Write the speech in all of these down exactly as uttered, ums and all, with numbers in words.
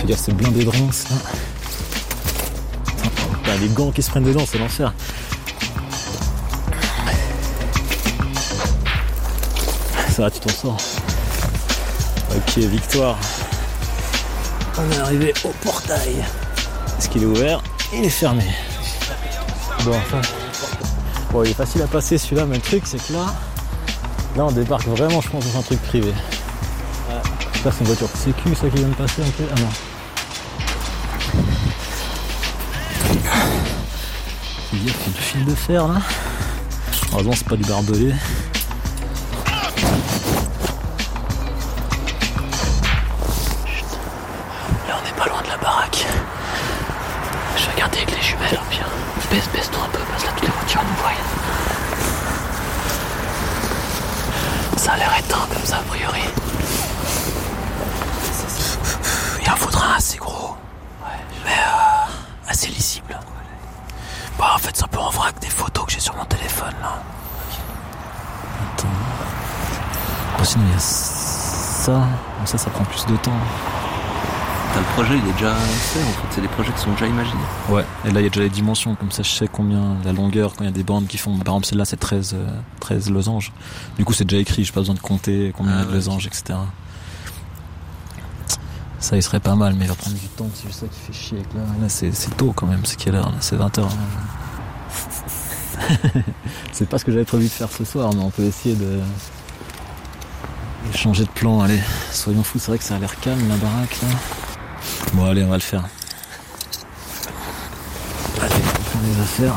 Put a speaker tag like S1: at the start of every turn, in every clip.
S1: Fais gaffe, c'est blindé de ronces là. Putain, les gants qui se prennent dedans, c'est l'enfer. Ça va, tu t'en sors. Ok, victoire. On est arrivé au portail. Est-ce qu'il est ouvert? Il est fermé. Bon, enfin. Bon, il est facile à passer celui-là, mais le truc, c'est que là, là, on débarque vraiment, je pense, dans un truc privé. Là, c'est une voiture sécu, ça qui vient de passer, ok? Ah non. Il y a du fil de fer là. Heureusement, c'est pas du barbelé. Je vais regarder avec les jumelles, bien. Baisse, baisse-toi un peu, parce que là, toutes les voitures nous voient. Ça a l'air éteint comme ça, a priori. Il en faudra un assez gros. Mais euh, assez lisible. Bah, en fait, c'est un peu en vrac des photos que j'ai sur mon téléphone, là. Attends. Bon, sinon, il y a ça. Bon, ça, ça prend plus de temps.
S2: Le projet il est déjà fait, en fait, c'est des projets qui sont déjà imaginés.
S1: Ouais, et là il y a déjà les dimensions, comme ça je sais combien, la longueur, quand il y a des bandes qui font, par exemple celle-là c'est treize, euh, treize losanges. Du coup c'est déjà écrit, j'ai pas besoin de compter combien il y a de losanges, et cetera. Ça il serait pas mal, mais il va prendre du temps, c'est juste ça qui fait chier. Là, là c'est, c'est tôt quand même, c'est quelle heure là? C'est vingt heures. C'est pas ce que j'avais prévu de faire ce soir, mais on peut essayer de... de changer de plan, allez, soyons fous, c'est vrai que ça a l'air calme la baraque là. Bon allez, on va le faire. Allez, on prend les affaires.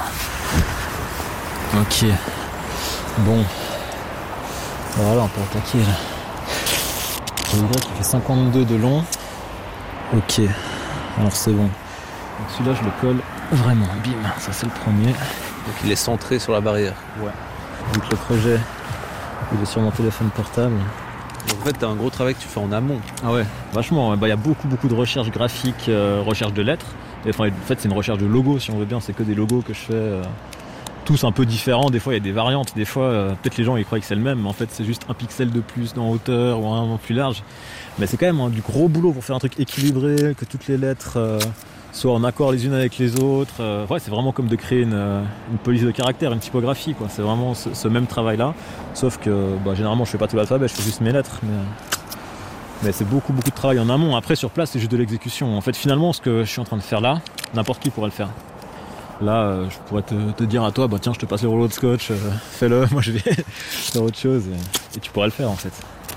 S1: Ok. Bon. Voilà, on peut attaquer là. Je vous dire qu'il fait cinquante-deux de long. Ok. Alors c'est bon. Donc celui-là je le colle vraiment. Bim, ça c'est le premier.
S2: Donc il est centré sur la barrière.
S1: Ouais. Donc le projet, il est sur mon téléphone portable.
S2: Donc en fait, t'as un gros travail que tu fais en amont.
S1: Ah ouais, vachement. Il bah, y a beaucoup, beaucoup de recherche graphique, euh, recherche de lettres. Et, enfin, en fait, c'est une recherche de logos, si on veut bien. C'est que des logos que je fais, euh, tous un peu différents. Des fois, il y a des variantes. Des fois, euh, peut-être les gens ils croient que c'est le même, mais en fait, c'est juste un pixel de plus en hauteur ou un plus large. Mais c'est quand même hein, du gros boulot pour faire un truc équilibré, que toutes les lettres euh, soient en accord les unes avec les autres. Euh, ouais, c'est vraiment comme de créer une, une police de caractère, une typographie, quoi. C'est vraiment ce, ce même travail-là. Sauf que bah, généralement, je fais pas tout l'alphabet, je fais juste mes lettres. Mais, mais c'est beaucoup, beaucoup de travail en amont. Après, sur place, c'est juste de l'exécution. En fait, finalement, ce que je suis en train de faire là, n'importe qui pourrait le faire. Là, euh, je pourrais te, te dire à toi, bah tiens, je te passe le rouleau de scotch, euh, fais-le, moi je vais faire autre chose. Et, et tu pourrais le faire, en fait.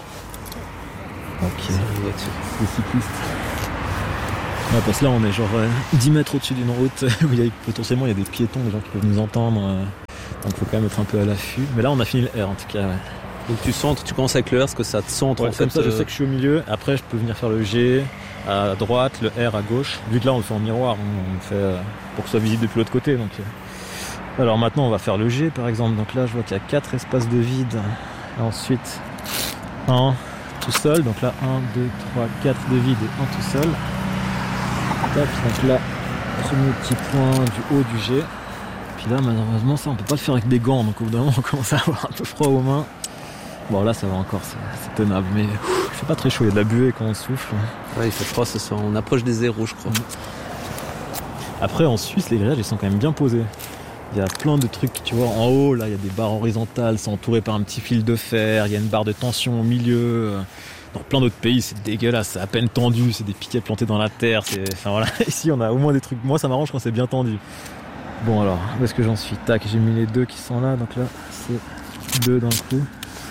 S1: Ok. Les cyclistes. Ouais, parce que là, on est genre euh, dix mètres au-dessus d'une route où il y a, potentiellement il y a des piétons, des gens qui peuvent nous entendre. Euh, donc il faut quand même être un peu à l'affût. Mais là, on a fini le R en tout cas. Ouais.
S2: Donc tu centres, tu commences avec le R, parce que ça te centre
S1: ouais,
S2: en fait.
S1: Comme ça,
S2: euh...
S1: je sais que je suis au milieu. Après, je peux venir faire le G à droite, le R à gauche. Vu que là, on le fait en miroir, on le fait euh, pour que ce soit visible depuis l'autre côté. Donc, euh... alors maintenant, on va faire le G par exemple. Donc là, je vois qu'il y a quatre espaces de vide. Et ensuite, un tout seul. Donc là, un, deux, trois, quatre de vide et un tout seul. Donc là, premier petit point du haut du G. Puis là, malheureusement, ça, on peut pas le faire avec des gants. Donc au bout d'un moment, on commence à avoir un peu froid aux mains. Bon, là, ça va encore, c'est, c'est tenable. Mais ouf, il fait pas très chaud, il y a de la buée quand on souffle.
S2: Ouais, il fait froid ce soir. On approche des zéros, je crois.
S1: Après, en Suisse, les grillages, ils sont quand même bien posés. Il y a plein de trucs, tu vois, en haut, là, il y a des barres horizontales, c'est entouré par un petit fil de fer. Il y a une barre de tension au milieu. Dans plein d'autres pays, c'est dégueulasse, c'est à peine tendu, c'est des piquets plantés dans la terre. C'est... Enfin voilà, ici on a au moins des trucs. Moi ça m'arrange quand c'est bien tendu. Bon alors, où est-ce que j'en suis? Tac, j'ai mis les deux qui sont là, donc là c'est deux d'un coup.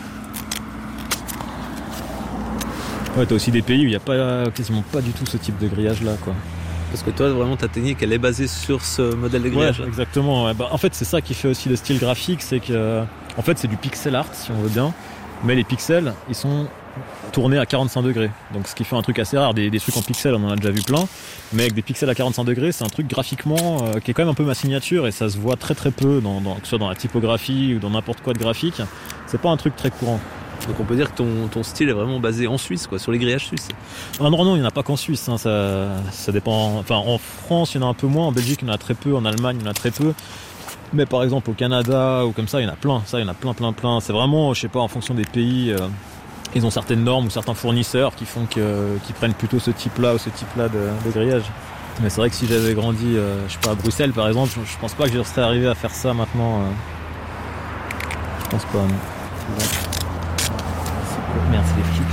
S1: Ouais, t'as aussi des pays où il n'y a pas, quasiment pas du tout ce type de grillage là, quoi.
S2: Parce que toi, vraiment, ta technique, elle est basée sur ce modèle de grillage.
S1: Ouais, exactement. Ouais. Bah, en fait, c'est ça qui fait aussi le style graphique, c'est que, en fait, c'est du pixel art si on veut bien, mais les pixels, ils sont tourné à quarante-cinq degrés, donc ce qui fait un truc assez rare. Des, des trucs en pixels on en a déjà vu plein, mais avec des pixels à quarante-cinq degrés c'est un truc graphiquement euh, qui est quand même un peu ma signature, et ça se voit très très peu dans, dans, que ce soit dans la typographie ou dans n'importe quoi de graphique. C'est pas un truc très courant.
S2: Donc on peut dire que ton, ton style est vraiment basé en Suisse, quoi, sur les grillages suisses.
S1: Ah non, non, il n'y en a pas qu'en Suisse, hein, ça, ça dépend. Enfin, en France il y en a un peu moins, en Belgique il y en a très peu, en Allemagne il y en a très peu. Mais par exemple au Canada ou comme ça il y en a plein, ça il y en a plein plein plein. C'est vraiment, je sais pas, en fonction des pays. Euh, ils ont certaines normes ou certains fournisseurs qui font que, qui prennent plutôt ce type-là ou ce type-là de, de grillage. Mais c'est vrai que si j'avais grandi, euh, je sais pas, à Bruxelles par exemple, je, je pense pas que je serais arrivé à faire ça maintenant. Euh... Je pense pas, non. Ouais. Merde, c'est les flics.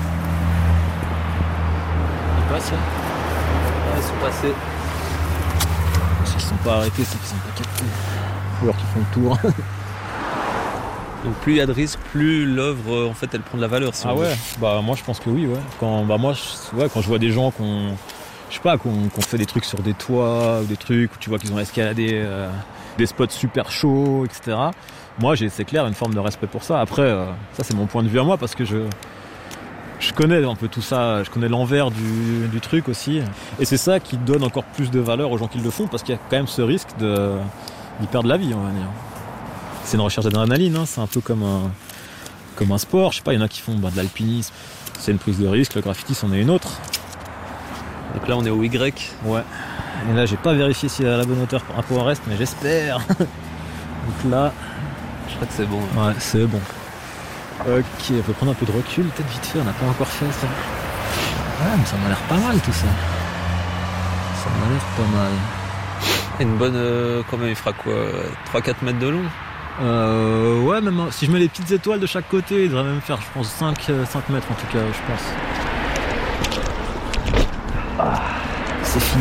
S1: Ils passent là ?
S2: Ouais, ils sont passés.
S1: Ceux qui sont pas arrêtés, c'est qu'ils sont pas captés. Ou alors qu'ils font le tour.
S2: Donc plus il y a de risques, plus l'œuvre en fait elle prend de la valeur. Si
S1: ah
S2: on
S1: ouais,
S2: veut.
S1: Bah moi je pense que oui, ouais. Quand bah moi je, ouais, quand je vois des gens qu'on je sais pas qu'on, qu'on fait des trucs sur des toits ou des trucs où tu vois qu'ils ont escaladé euh, des spots super chauds, et cetera. Moi j'ai c'est clair une forme de respect pour ça. Après euh, ça c'est mon point de vue à moi parce que je je connais un peu tout ça, je connais l'envers du, du truc aussi. Et c'est ça qui donne encore plus de valeur aux gens qui le font parce qu'il y a quand même ce risque de d'y perdre la vie, on va dire. C'est une recherche d'adrénaline, hein. C'est un peu comme un, comme un sport. Je sais pas, il y en a qui font bah, de l'alpinisme. C'est une prise de risque, le graffiti c'en est une autre.
S2: Donc là on est au Y.
S1: Ouais. Et là j'ai pas vérifié s'il est à la bonne hauteur par rapport au reste, mais j'espère. Donc là,
S2: je crois que c'est bon.
S1: Ouais, c'est bon. Ok, on peut prendre un peu de recul, peut-être vite fait, on n'a pas encore fait ça. Ouais, mais ça m'a l'air pas mal tout ça. Ça m'a l'air pas mal.
S2: Une bonne, euh, quand même, il fera quoi, trois à quatre mètres de long?
S1: Euh, ouais, même si je mets les petites étoiles de chaque côté, il devrait même faire, je pense, cinq, cinq mètres en tout cas, je pense. Ah, c'est fini.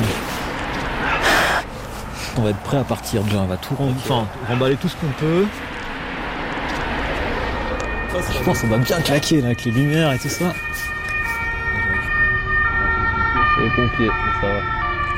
S1: On va être prêt à partir déjà, on va tout rem... enfin, remballer tout ce qu'on peut. Je pense qu'on va bien claquer là, avec les lumières et tout ça.
S2: C'est les pompiers, ça va.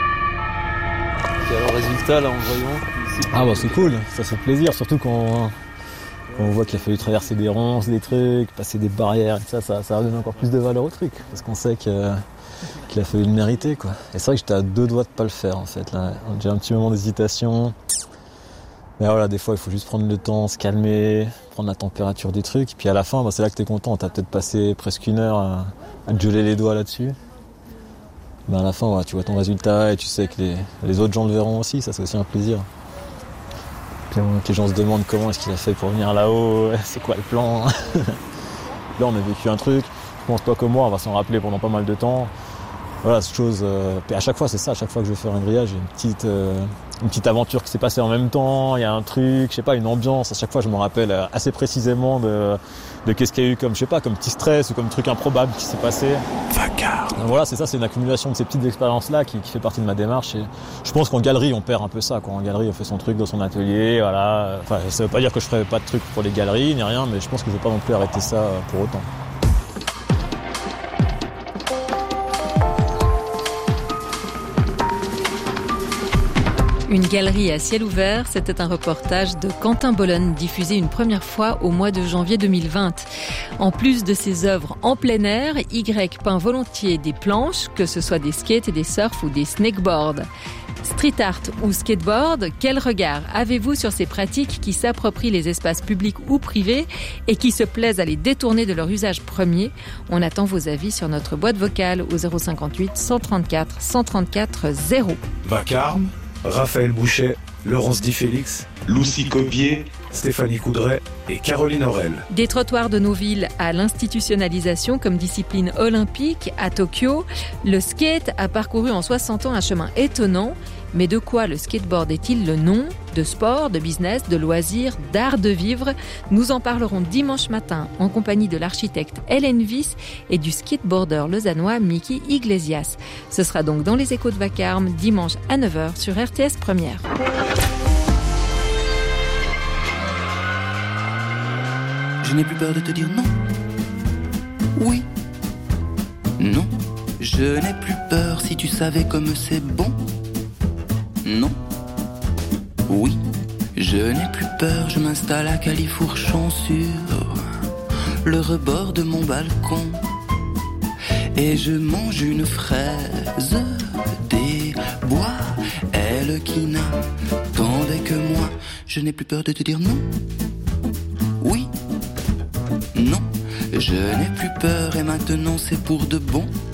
S2: Et alors, résultat, là, en voyant.
S1: Ah bah c'est cool, ça fait plaisir, surtout quand, quand on voit qu'il a fallu traverser des ronces, des trucs, passer des barrières et ça, ça, ça redonne encore plus de valeur au truc, parce qu'on sait que, qu'il a fallu le mériter, quoi. Et c'est vrai que j'étais à deux doigts de pas le faire, en fait, là. J'ai un petit moment d'hésitation. Mais voilà, des fois, il faut juste prendre le temps, se calmer, prendre la température des trucs, et puis à la fin, bah, c'est là que t'es content, t'as peut-être passé presque une heure à, à te geler les doigts là-dessus. Ben à la fin, ouais, tu vois ton résultat et tu sais que les, les autres gens le verront aussi, ça c'est aussi un plaisir. Puis que les gens se demandent comment est-ce qu'il a fait pour venir là-haut, c'est quoi le plan. Là on a vécu un truc, je pense pas comme moi, on va s'en rappeler pendant pas mal de temps. Voilà, cette chose. Euh, et à chaque fois c'est ça, à chaque fois que je vais faire un grillage, j'ai une petite, euh, une petite aventure qui s'est passée en même temps, il y a un truc, je sais pas, une ambiance, à chaque fois je me rappelle assez précisément de, de qu'est-ce qu'il y a eu comme, je sais pas, comme petit stress ou comme truc improbable qui s'est passé.
S3: Vacarme.
S1: Voilà, c'est ça, c'est une accumulation de ces petites expériences-là qui, qui fait partie de ma démarche. Et je pense qu'en galerie, on perd un peu ça, quoi. En galerie, on fait son truc dans son atelier, voilà. Enfin, ça veut pas dire que je ferai pas de trucs pour les galeries, ni rien, mais je pense que je vais pas non plus arrêter ça pour autant.
S4: Une galerie à ciel ouvert, c'était un reportage de Quentin Bolon, diffusé une première fois au mois de janvier deux mille vingt. En plus de ses œuvres en plein air, Y peint volontiers des planches, que ce soit des skates, des surfs ou des snakeboards. Street art ou skateboard, quel regard avez-vous sur ces pratiques qui s'approprient les espaces publics ou privés et qui se plaisent à les détourner de leur usage premier? On attend vos avis sur notre boîte vocale au zéro cinquante-huit cent trente-quatre cent trente-quatre zéro.
S3: Vacarme, Raphaël Bouchet, Laurence Di Félix, Lucie Cobier, Stéphanie Coudray et Caroline Aurel.
S4: Des trottoirs de nos villes à l'institutionnalisation comme discipline olympique à Tokyo, le skate a parcouru en soixante ans un chemin étonnant. Mais de quoi le skateboard est-il le nom? De sport, de business, de loisirs, d'art de vivre? Nous en parlerons dimanche matin en compagnie de l'architecte Hélène Wyss et du skateboarder lausannois Mickey Iglesias. Ce sera donc dans les Échos de Vacarme, dimanche à neuf heures sur R T S Première.
S5: Je n'ai plus peur de te dire non. Oui. Non. Je n'ai plus peur si tu savais comme c'est bon. Non. Oui. Je n'ai plus peur, je m'installe à Califourchon sur le rebord de mon balcon. Et je mange une fraise des bois. Elle qui n'attendait que moi. Je n'ai plus peur de te dire non. Oui. Non. Je n'ai plus peur et maintenant c'est pour de bon.